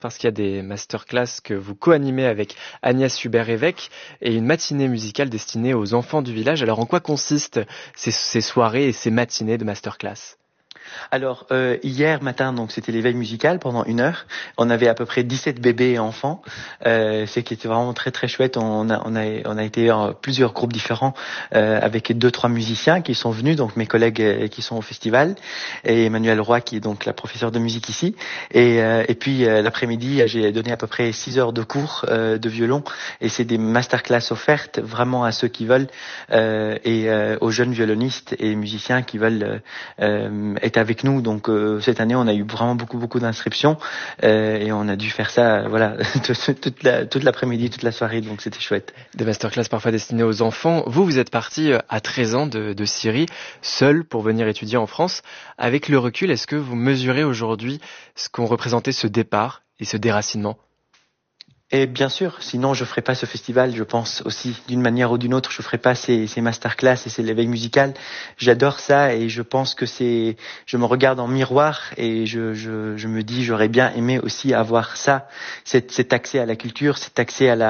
parce qu'il y a des masterclass que vous co-animez avec Agnès Hubert-Évêque et une matinée musicale destinée aux enfants du village. Alors en quoi consistent ces soirées et ces matinées de masterclass? Alors, hier matin, donc c'était l'éveil musical pendant 1 heure. On avait à peu près 17 bébés et enfants, ce qui était vraiment très très chouette. On a été en plusieurs groupes différents avec 2-3 musiciens qui sont venus, donc mes collègues qui sont au festival, et Emmanuel Roy qui est donc la professeure de musique ici. Et puis l'après-midi, j'ai donné à peu près 6 heures de cours de violon, et c'est des masterclass offertes vraiment à ceux qui veulent et aux jeunes violonistes et musiciens qui veulent être avec nous. Donc cette année on a eu vraiment beaucoup d'inscriptions et on a dû faire ça voilà toute l'après-midi, toute la soirée, donc c'était chouette. Des masterclass parfois destinées aux enfants. Vous êtes parti à 13 ans de Syrie, seul pour venir étudier en France. Avec le recul, est-ce que vous mesurez aujourd'hui ce qu'ont représenté ce départ et ce déracinement? Et bien sûr, sinon je ferais pas ce festival, je pense aussi, d'une manière ou d'une autre, je ferais pas ces masterclass et ces l'éveil musical. J'adore ça et je pense que je me regarde en miroir et je me dis, j'aurais bien aimé aussi avoir ça, cet accès à la culture, cet accès à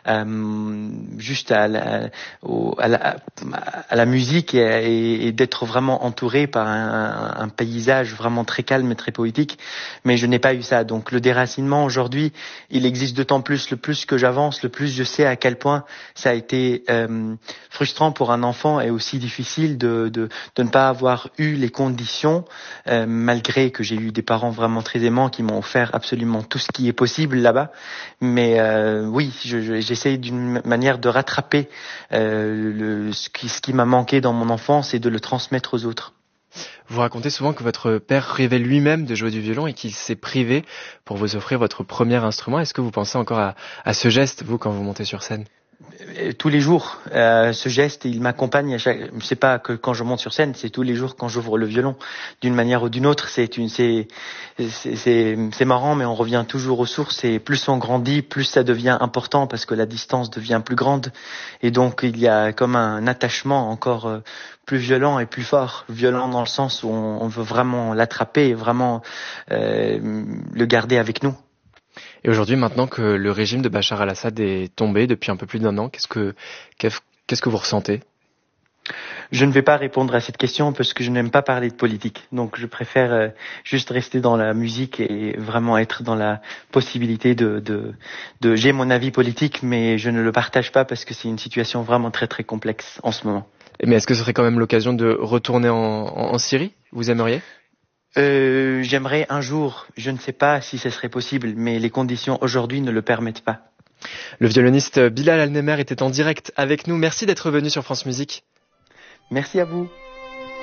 la musique et d'être vraiment entouré par un paysage vraiment très calme et très poétique. Mais je n'ai pas eu ça. Donc le déracinement aujourd'hui, il existe d'autant plus. Le plus que j'avance, le plus je sais à quel point ça a été frustrant pour un enfant et aussi difficile de ne pas avoir eu les conditions, malgré que j'ai eu des parents vraiment très aimants qui m'ont offert absolument tout ce qui est possible là-bas. Mais oui, j'essaie d'une manière de rattraper ce qui m'a manqué dans mon enfance et de le transmettre aux autres. Vous racontez souvent que votre père rêvait lui-même de jouer du violon et qu'il s'est privé pour vous offrir votre premier instrument. Est-ce que vous pensez encore à ce geste, vous, quand vous montez sur scène? Tous les jours, ce geste, il m'accompagne à chaque. C'est pas que quand je monte sur scène, c'est tous les jours quand j'ouvre le violon, d'une manière ou d'une autre. C'est marrant, mais on revient toujours aux sources. Et plus on grandit, plus ça devient important parce que la distance devient plus grande. Et donc il y a comme un attachement encore plus violent et plus fort. Violent dans le sens où on veut vraiment l'attraper et vraiment le garder avec nous. Et aujourd'hui, maintenant que le régime de Bachar al-Assad est tombé depuis un peu plus d'1 an, qu'est-ce que vous ressentez? Je ne vais pas répondre à cette question parce que je n'aime pas parler de politique. Donc je préfère juste rester dans la musique et vraiment être dans la possibilité j'ai mon avis politique, mais je ne le partage pas parce que c'est une situation vraiment très très complexe en ce moment. Mais est-ce que ce serait quand même l'occasion de retourner en Syrie? Vous aimeriez? J'aimerais un jour, je ne sais pas si ce serait possible, mais les conditions aujourd'hui ne le permettent pas. Le violoniste Bilal Al-Nemer était en direct avec nous. Merci d'être venu sur France Musique. Merci à vous.